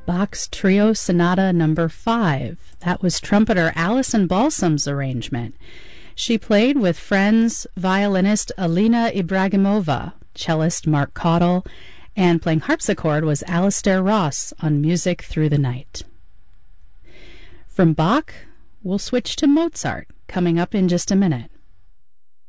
Bach's Trio Sonata Number 5. That was trumpeter Alison Balsam's arrangement. She played with friends violinist Alina Ibragimova, cellist Mark Caudill, and playing harpsichord was Alistair Ross on Music Through the Night. From Bach, we'll switch to Mozart, coming up in just a minute.